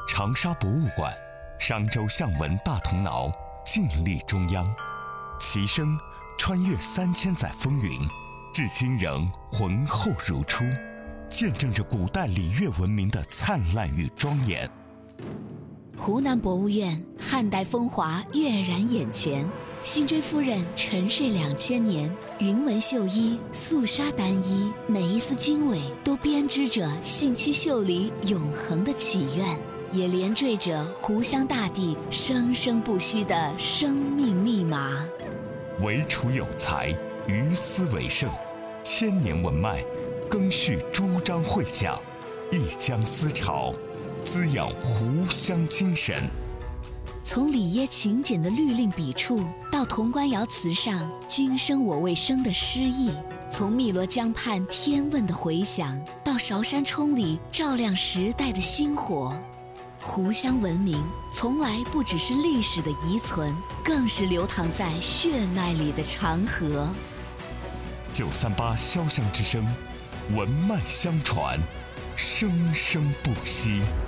长沙博物馆、商周象纹大铜挠静立中央，其声穿越3000载风云，至今仍浑厚如初，见证着古代礼乐文明的灿烂与庄严。 湖南博物院汉代风华跃然眼前，辛追夫人沉睡2000年，云纹绣衣、素纱单衣，每一丝经纬都编织着信七绣里永恒的祈愿，也连缀着湖湘大地生生不息的生命密码。 惟楚有才，于斯为盛，千年文脉，更续诸章会讲，一江思潮，滋养湖湘精神。 从里耶勤俭的律令笔触，到潼关窑瓷上君生我未生的诗意；从汨罗江畔天问的回响，到韶山冲里照亮时代的星火。湖湘文明从来不只是历史的遗存，更是流淌在血脉里的长河。 938潇湘之声，文脉相传，生生不息。